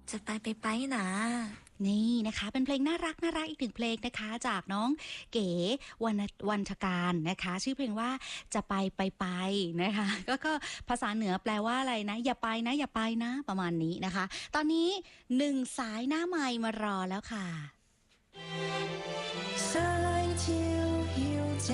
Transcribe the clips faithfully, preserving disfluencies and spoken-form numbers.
จะไปไปไปนะนี่นะคะเป็นเพลงน่ารักน่ารักอีกหนึ่งเพลงนะคะจากน้องเก๋วรรณวรรณชการนะคะชื่อเพลงว่าจะไปไปไปนะคะก็ก็ภาษาเหนือแปลว่าอะไรนะอย่าไปนะอย่าไปนะประมาณนี้นะคะตอนนี้หนึ่งสายหน้าไมค์มารอแล้วค่ะสายเที่ยวหิวใจ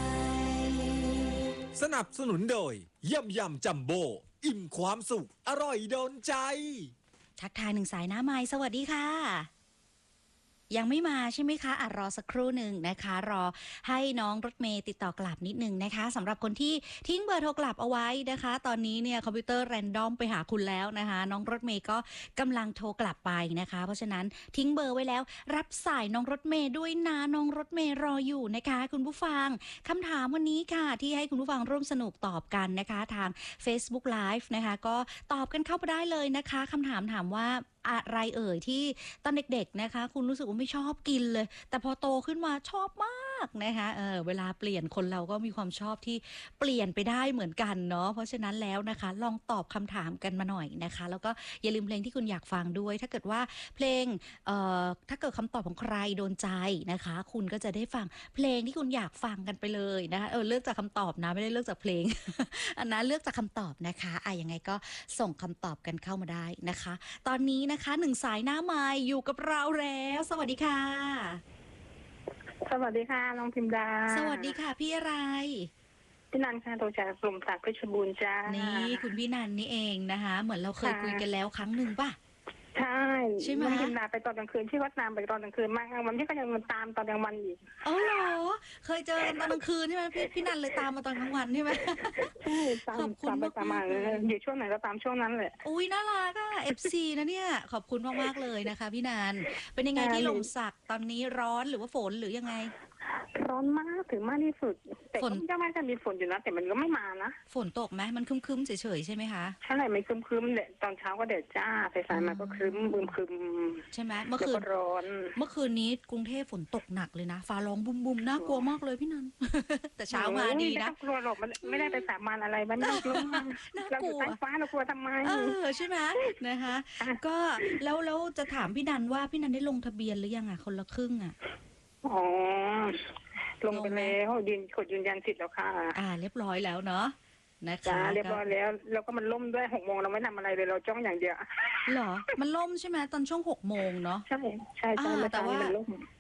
สนับสนุนโดยยำยำจัมโบ้อิ่มความสุขอร่อยโดนใจทักทายหนึ่งสายหน้าไมค์สวัสดีค่ะยังไม่มาใช่ไหมคะอ่ะรอสักครู่หนึ่งนะคะรอให้น้องรถเมย์ติดต่อกลับนิดนึงนะคะสำหรับคนที่ทิ้งเบอร์โทรกลับเอาไว้นะคะตอนนี้เนี่ยคอมพิวเตอร์แรนดอมไปหาคุณแล้วนะคะน้องรถเมย์ก็กำลังโทรกลับไปนะคะเพราะฉะนั้นทิ้งเบอร์ไว้แล้วรับสายน้องรถเมย์ด้วยนะน้องรถเมย์รออยู่นะคะคุณผู้ฟังคำถามวันนี้ค่ะที่ให้คุณผู้ฟังร่วมสนุกตอบกันนะคะทาง Facebook Live นะคะก็ตอบกันเข้าไปได้เลยนะคะคำถามถามว่าอะไรเอ่ยที่ตอนเด็กๆนะคะคุณรู้สึกว่าไม่ชอบกินเลยแต่พอโตขึ้นมาชอบมากนะคะเออเวลาเปลี่ยนคนเราก็มีความชอบที่เปลี่ยนไปได้เหมือนกันเนาะเพราะฉะนั้นแล้วนะคะลองตอบคำถามกันมาหน่อยนะคะแล้วก็อย่าลืมเพลงที่คุณอยากฟังด้วยถ้าเกิดว่าเพลงเอ่อถ้าเกิดคำตอบของใครโดนใจนะคะคุณก็จะได้ฟังเพลงที่คุณอยากฟังกันไปเลยนะคะเออเลือกจากคำตอบนะไม่ได้เลือกจากเพลง อันนั้นเลือกจากคำตอบนะคะอ่ะยังไงก็ส่งคำตอบกันเข้ามาได้นะคะตอนนี้นะคะหนึ่งสายหน้าไมค์อยู่กับเราแล้วสวัสดีค่ะสวัสดีค่ะน้องพิมดาสวัสดีค่ะพี่อะไรพี่นันค่ะโทรจากกลุ่มศักดิ์เพชรบูรณ์จ้านี่คุณพี่นันนี่เองนะคะเหมือนเราเคยคุยกันแล้วครั้งหนึ่งป่ะใช่ใช่ไหมน้องพิมดาไปตอนกลางคืนที่วัดนามไปตอนกลางคืนมากวันที่ก็ยังมาตามตอนกลางวันอีกอ๋อเหรอเคยเจอกันตอนกลางคืนใช่ไหมพี่พี่นันเลยตามมาตอนกลางวันใช่ไหมใช่ตามตามไปตามมาเลยอยู่ช่วงไหนก็ตามช่วงนั้นแหละอุ้ยน่ารักอ่ะ เอฟ ซี นะเนี่ยขอบคุณมากๆเลยนะคะพี่นันเป็นยังไงที่ลมสักตอนนี้ร้อนหรือว่าฝนหรือยังไงร้อนมากถึงมากที่สุดแต่ก็ยังไม่จะมีฝนอยู่นะแต่มันก็ไม่มานะฝนตกไหมมันครึ้มๆเฉยๆใช่ไหมคะใช่ไหมไม่ครึ้มๆเลยตอนเช้าก็แดดจ้าสายๆมาก็ครึ้มบึมครึมใช่ไหมเมื่อคืนร้อนเมื่อคืนนี้กรุงเทพฝนตกหนักเลยนะฟ้าร้องบุ้มๆน่ากลัวมากเลยพี่นันแต่เช้ามาดีนะกลัวหรอกมันไม่ได้ไปสาบานอะไรมันไม่กลัวเราอยู่ใต้ฟ้าเรากลัวทำไมเออใช่ไหมนะคะก็แล้วแล้วจะถามพี่นันว่าพี่นันได้ลงทะเบียนหรือยังอ่ะคนละครึ่งอ่ะอ๋อลงไปแล้วยืนกดยืนยันสิทธิ์แล้วค่ะอ่าเรียบร้อยแล้วเนาะนะคะเรียบร้อยแล้วแล้วก็มันล่มด้วยหกโมงเราไม่ทำอะไรเลยเราจ้องอย่างเดียวเหรอมันล่มใช่ไหมตอนช่วงหกโมงเนาะใช่ใช่ใช่แต่ว่า